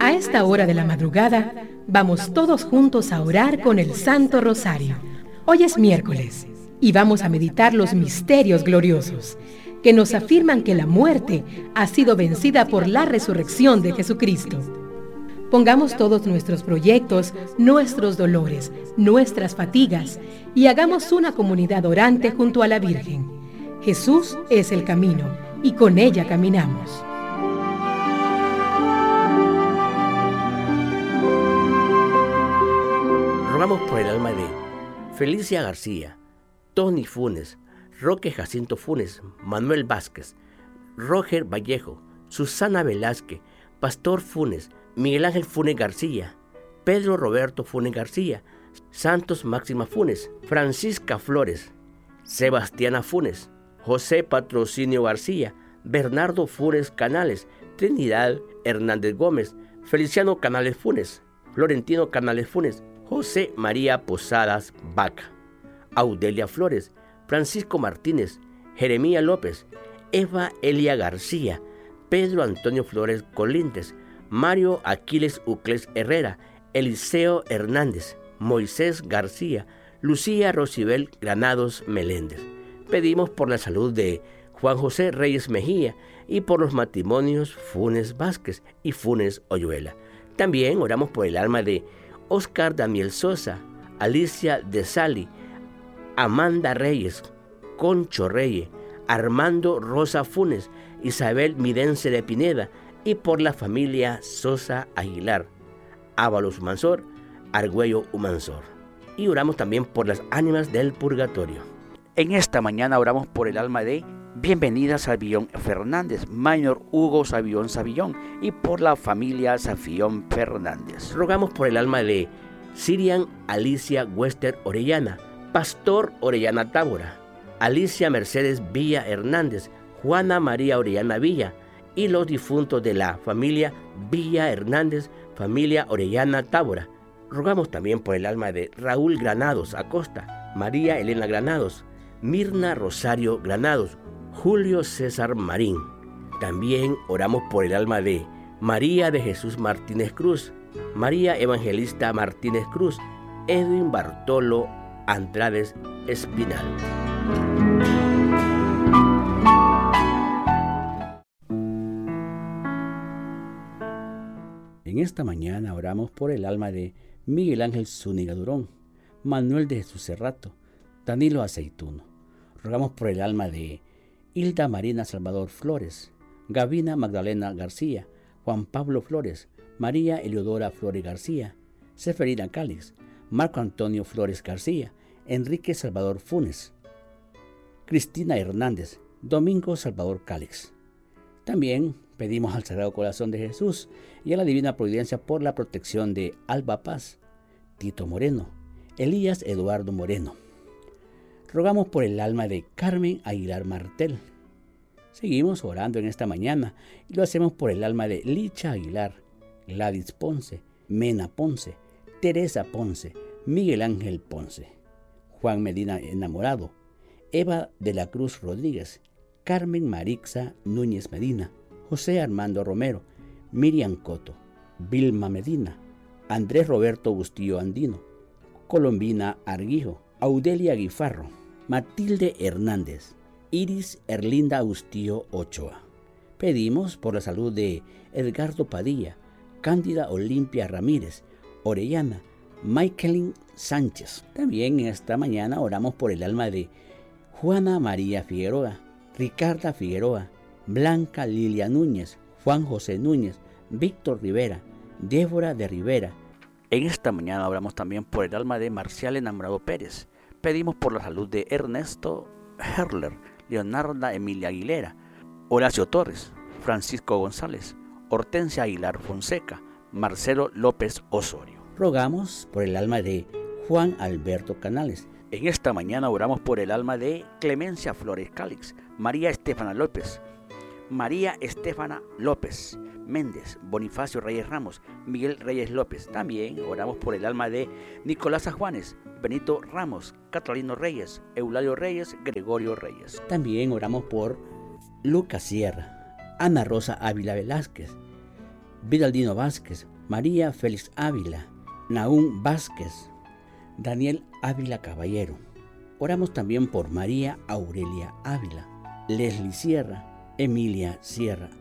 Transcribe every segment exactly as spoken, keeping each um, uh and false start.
A esta hora de la madrugada, vamos todos juntos a orar con el Santo Rosario. Hoy es miércoles y vamos a meditar los misterios gloriosos que nos afirman que la muerte ha sido vencida por la resurrección de Jesucristo. Pongamos todos nuestros proyectos, nuestros dolores, nuestras fatigas y hagamos una comunidad orante junto a la Virgen. Jesús es el camino y con ella caminamos. Rogamos por el alma de Felicia García, Tony Funes, Roque Jacinto Funes, Manuel Vázquez, Roger Vallejo, Susana Velázquez, Pastor Funes, Miguel Ángel Funes García, Pedro Roberto Funes García, Santos Máxima Funes, Francisca Flores, Sebastiana Funes, José Patrocinio García, Bernardo Funes Canales, Trinidad Hernández Gómez, Feliciano Canales Funes, Florentino Canales Funes, José María Posadas Vaca, Audelia Flores, Francisco Martínez, Jeremía López, Eva Elia García, Pedro Antonio Flores Colíntes, Mario Aquiles Ucles Herrera, Eliseo Hernández, Moisés García, Lucía Rosibel Granados Meléndez. Pedimos por la salud de Juan José Reyes Mejía y por los matrimonios Funes Vázquez y Funes Oyuela. También oramos por el alma de Oscar Daniel Sosa, Alicia de Sali, Amanda Reyes, Concho Reyes, Armando Rosa Funes, Isabel Mirense de Pineda y por la familia Sosa Aguilar, Ábalos Mansor, Argüello Humansor. Y oramos también por las ánimas del purgatorio. En esta mañana oramos por el alma de Bienvenida Savillón Fernández, Maynor Hugo Savillón Savillón y por la familia Savillón Fernández. Rogamos por el alma de Sirian Alicia Wester Orellana, Pastor Orellana Tábora, Alicia Mercedes Villa Hernández, Juana María Orellana Villa y los difuntos de la familia Villa Hernández, familia Orellana Tábora. Rogamos también por el alma de Raúl Granados Acosta, María Elena Granados, Mirna Rosario Granados, Julio César Marín. También oramos por el alma de María de Jesús Martínez Cruz, María Evangelista Martínez Cruz, Edwin Bartolo Andrades Espinal. En esta mañana oramos por el alma de Miguel Ángel Zúñiga Durón, Manuel de Jesús Cerrato, Danilo Aceituno. Rogamos por el alma de Hilda Marina Salvador Flores, Gavina Magdalena García, Juan Pablo Flores, María Eleodora Flores García, Seferina Cálix, Marco Antonio Flores García, Enrique Salvador Funes, Cristina Hernández, Domingo Salvador Cálix. También pedimos al Sagrado Corazón de Jesús y a la Divina Providencia por la protección de Alba Paz, Tito Moreno, Elías Eduardo Moreno. Rogamos por el alma de Carmen Aguilar Martel. Seguimos orando en esta mañana y lo hacemos por el alma de Licha Aguilar, Gladys Ponce, Mena Ponce, Teresa Ponce, Miguel Ángel Ponce, Juan Medina Enamorado, Eva de la Cruz Rodríguez, Carmen Marixa Núñez Medina, José Armando Romero, Miriam Coto, Vilma Medina, Andrés Roberto Bustillo Andino, Colombina Arguijo, Audelia Guifarro, Matilde Hernández, Iris Erlinda Bustillo Ochoa. Pedimos por la salud de Edgardo Padilla, Cándida Olimpia Ramírez, Orellana, Michaelin Sánchez. También en esta mañana oramos por el alma de Juana María Figueroa, Ricarda Figueroa, Blanca Lilia Núñez, Juan José Núñez, Víctor Rivera, Débora de Rivera. En esta mañana oramos también por el alma de Marcial Enamorado Pérez. Pedimos por la salud de Ernesto Herler, Leonarda Emilia Aguilera, Horacio Torres, Francisco González, Hortensia Aguilar Fonseca, Marcelo López Osorio. Rogamos por el alma de Juan Alberto Canales. En esta mañana oramos por el alma de Clemencia Flores Cálix, María Estefana López, María Estefana López Méndez, Bonifacio Reyes Ramos, Miguel Reyes López. También oramos por el alma de Nicolás Juanes, Benito Ramos, Catalino Reyes, Eulalio Reyes, Gregorio Reyes. También oramos por Lucas Sierra, Ana Rosa Ávila Velázquez, Vidaldino Vázquez, María Félix Ávila, Nahum Vázquez, Daniel Ávila Caballero. Oramos también por María Aurelia Ávila, Leslie Sierra, Emilia Sierra.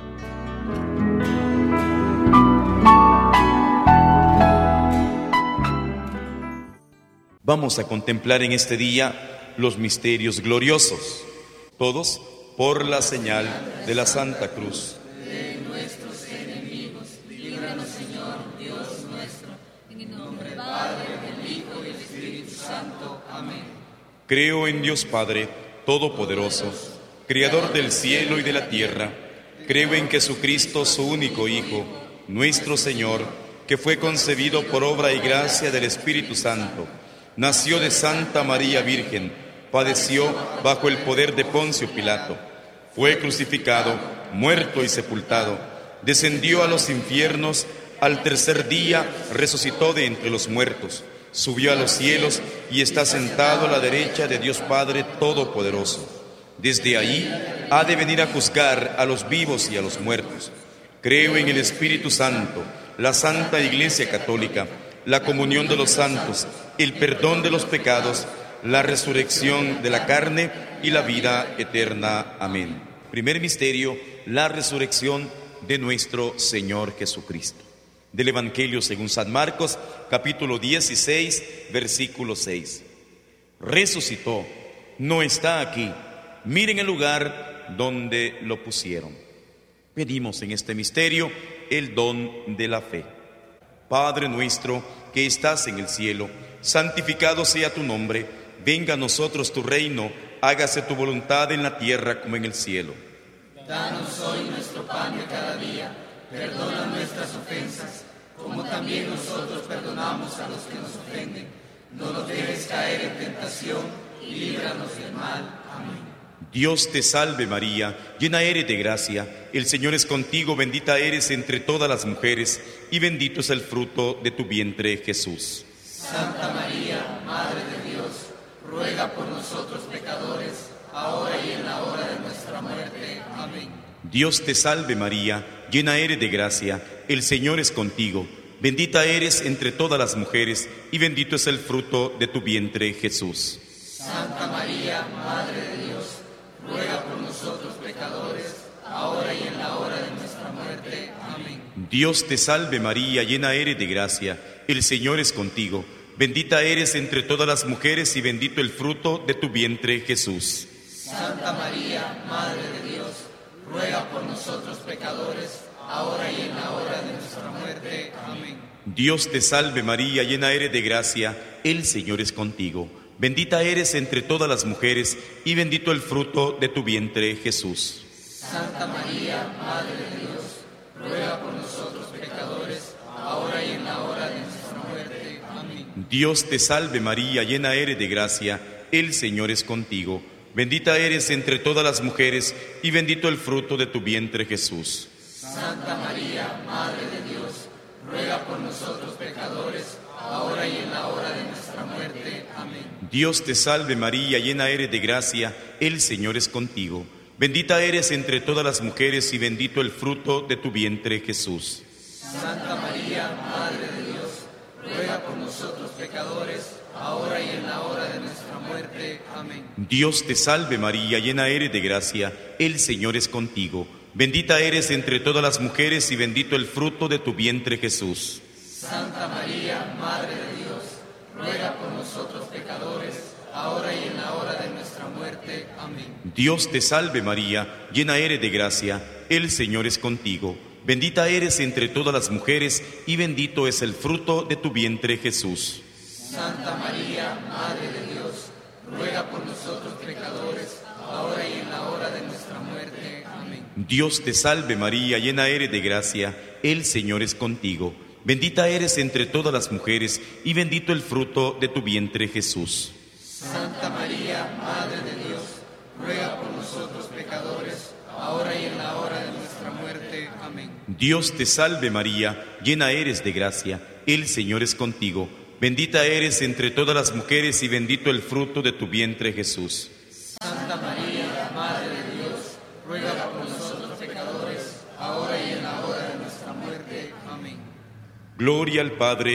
Vamos a contemplar en este día los misterios gloriosos, todos por la señal de la Santa Cruz. De nuestros enemigos, líbranos, Señor, Dios nuestro, en el nombre del Padre, del Hijo y del Espíritu Santo. Amén. Creo en Dios Padre Todopoderoso, Creador del cielo y de la tierra. Creo en Jesucristo, su único Hijo, nuestro Señor, que fue concebido por obra y gracia del Espíritu Santo. Nació de Santa María Virgen, padeció bajo el poder de Poncio Pilato, fue crucificado, muerto y sepultado, descendió a los infiernos, al tercer día resucitó de entre los muertos, subió a los cielos y está sentado a la derecha de Dios Padre Todopoderoso. Desde ahí ha de venir a juzgar a los vivos y a los muertos. Creo en el Espíritu Santo, la Santa Iglesia Católica, la comunión de los santos, el perdón de los pecados, la resurrección de la carne y la vida eterna. Amén. Primer misterio, la resurrección de nuestro Señor Jesucristo. Del Evangelio según San Marcos, capítulo dieciséis, versículo seis. Resucitó, no está aquí. Miren el lugar donde lo pusieron. Pedimos en este misterio el don de la fe. Padre nuestro que estás en el cielo, santificado sea tu nombre, venga a nosotros tu reino, hágase tu voluntad en la tierra como en el cielo. Danos hoy nuestro pan de cada día, perdona nuestras ofensas, como también nosotros perdonamos a los que nos ofenden. No nos dejes caer en tentación y líbranos del mal. Amén. Dios te salve María, llena eres de gracia, el Señor es contigo, bendita eres entre todas las mujeres, y bendito es el fruto de tu vientre, Jesús. Santa María, Madre de Dios, ruega por nosotros pecadores, ahora y en la hora de nuestra muerte. Amén. Dios te salve María, llena eres de gracia, el Señor es contigo, bendita eres entre todas las mujeres, y bendito es el fruto de tu vientre, Jesús. Santa María, Madre de Dios, ruega por nosotros pecadores, ahora y en la hora de nuestra muerte. Amén. Dios te salve María, llena eres de gracia, el Señor es contigo, bendita eres entre todas las mujeres y bendito el fruto de tu vientre, Jesús. Santa María, Madre de Dios, ruega por nosotros pecadores, ahora y en la hora de nuestra muerte. Amén. Dios te salve María, llena eres de gracia, el Señor es contigo. Bendita eres entre todas las mujeres, y bendito el fruto de tu vientre, Jesús. Santa María, Madre de Dios, ruega por nosotros pecadores, ahora y en la hora de nuestra muerte. Amén. Dios te salve María, llena eres de gracia, el Señor es contigo. Bendita eres entre todas las mujeres, y bendito el fruto de tu vientre, Jesús. Santa María, Madre de Dios, ruega por nosotros pecadores, ahora y en la hora de nuestra muerte. Amén. Dios te salve María, llena eres de gracia, el Señor es contigo. Bendita eres entre todas las mujeres y bendito el fruto de tu vientre, Jesús. Santa María, Madre de Dios, ruega por nosotros pecadores, ahora y en la hora de nuestra muerte. Amén. Dios te salve María, llena eres de gracia, el Señor es contigo. Bendita eres entre todas las mujeres y bendito el fruto de tu vientre, Jesús. Santa María, Madre de Dios, ruega por nosotros pecadores, ahora y en la hora de nuestra muerte. Amén. Dios te salve María, llena eres de gracia, el Señor es contigo. Bendita eres entre todas las mujeres y bendito es el fruto de tu vientre, Jesús. Santa María, Madre de Dios, ruega por nosotros pecadores, ahora y en la hora de nuestra muerte. Amén. Dios te salve María, llena eres de gracia, el Señor es contigo. Bendita eres entre todas las mujeres, y bendito el fruto de tu vientre, Jesús. Santa María, Madre de Dios, ruega por nosotros pecadores, ahora y en la hora de nuestra muerte. Amén. Dios te salve María, llena eres de gracia, el Señor es contigo. Bendita eres entre todas las mujeres, y bendito el fruto de tu vientre, Jesús. Santa María, Madre de Dios, ruega por nosotros pecadores, ahora y en la hora de nuestra muerte. Amén. Gloria al Padre,